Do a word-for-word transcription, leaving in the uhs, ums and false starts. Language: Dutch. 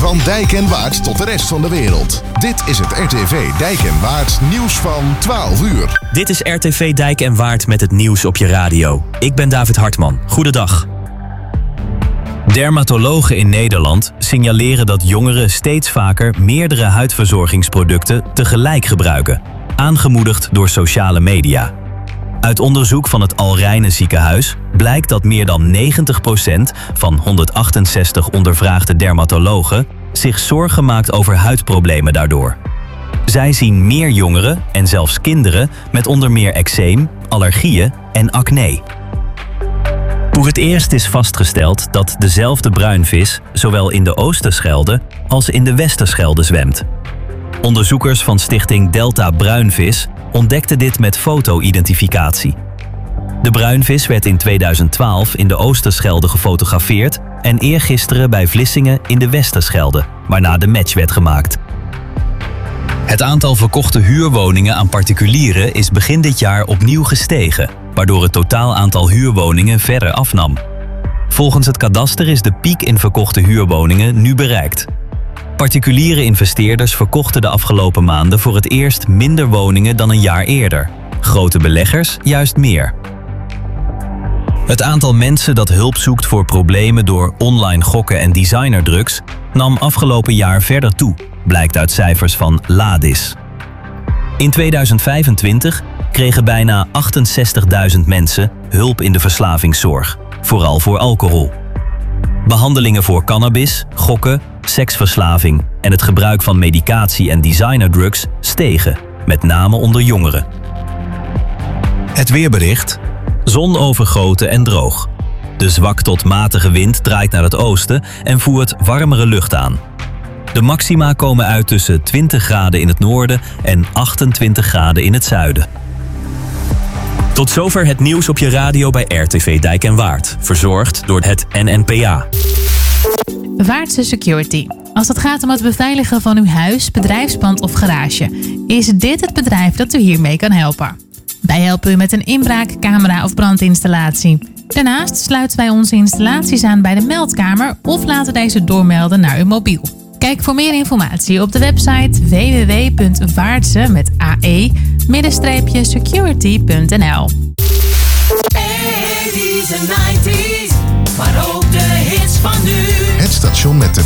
Van Dijk en Waard tot de rest van de wereld. Dit is het R T V Dijk en Waard nieuws van twaalf uur. Dit is R T V Dijk en Waard met het nieuws op je radio. Ik ben David Hartman. Goedendag. Dermatologen in Nederland signaleren dat jongeren steeds vaker meerdere huidverzorgingsproducten tegelijk gebruiken, aangemoedigd door sociale media. Uit onderzoek van het Al Reine ziekenhuis blijkt dat meer dan negentig procent van honderdachtenzestig ondervraagde dermatologen zich zorgen maakt over huidproblemen daardoor. Zij zien meer jongeren en zelfs kinderen met onder meer eczeem, allergieën en acne. Voor het eerst is vastgesteld dat dezelfde bruinvis zowel in de Oosterschelde als in de Westerschelde zwemt. Onderzoekers van stichting Delta Bruinvis ontdekten dit met foto-identificatie. De bruinvis werd in tweeduizend twaalf in de Oosterschelde gefotografeerd en eergisteren bij Vlissingen in de Westerschelde, waarna de match werd gemaakt. Het aantal verkochte huurwoningen aan particulieren is begin dit jaar opnieuw gestegen, waardoor het totaal aantal huurwoningen verder afnam. Volgens het kadaster is de piek in verkochte huurwoningen nu bereikt. Particuliere investeerders verkochten de afgelopen maanden voor het eerst minder woningen dan een jaar eerder. Grote beleggers juist meer. Het aantal mensen dat hulp zoekt voor problemen door online gokken en designerdrugs nam afgelopen jaar verder toe, blijkt uit cijfers van Ladis. In tweeduizend vijfentwintig kregen bijna achtenzestigduizend mensen hulp in de verslavingszorg, vooral voor alcohol. Behandelingen voor cannabis, gokken, seksverslaving en het gebruik van medicatie en designerdrugs stegen, met name onder jongeren. Het weerbericht. Zon overgoten en droog. De zwak tot matige wind draait naar het oosten en voert warmere lucht aan. De maxima komen uit tussen twintig graden in het noorden en achtentwintig graden in het zuiden. Tot zover het nieuws op je radio bij R T V Dijk en Waard. Verzorgd door het N N P A. Waardse Security. Als het gaat om het beveiligen van uw huis, bedrijfspand of garage, is dit het bedrijf dat u hiermee kan helpen. Wij helpen u met een inbraak, camera of brandinstallatie. Daarnaast sluiten wij onze installaties aan bij de meldkamer of laten deze doormelden naar uw mobiel. Kijk voor meer informatie op de website w w w punt waardse met ae security punt n l. eighties en nineties, maar ook de hits van nu. Het station met de